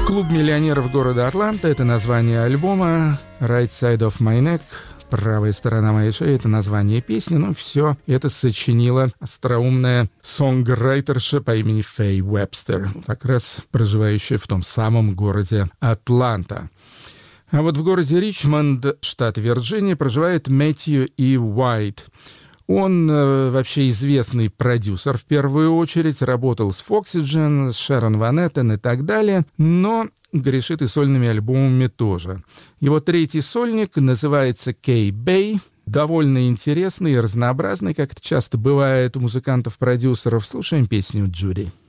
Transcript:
«Клуб миллионеров города Атланта» — это название альбома. «Right Side of My Neck» — «Правая сторона моей шеи» — это название песни. Ну, все это сочинила остроумная сонграйтерша по имени Фэй Уэбстер, как раз проживающая в том самом городе Атланта. А вот в городе Ричмонд, штат Вирджиния, проживает Мэтью И. Уайт. Он вообще известный продюсер в первую очередь, работал с Foxygen, с Шерон Ван Эттен и так далее, но грешит и сольными альбомами тоже. Его третий сольник называется K-Bay, довольно интересный и разнообразный, как это часто бывает у музыкантов-продюсеров. Слушаем песню «Джуди».